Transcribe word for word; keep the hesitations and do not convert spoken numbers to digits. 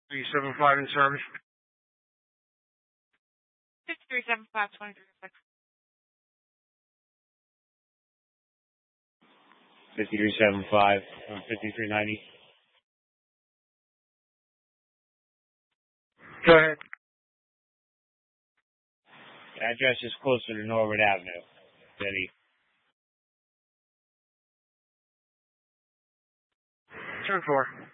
three seven five in service. fifty-three seventy-five, twenty-three six. fifty-three seventy-five, fifty-three ninety. Go ahead. The address is closer to Norwood Avenue. City. ten four.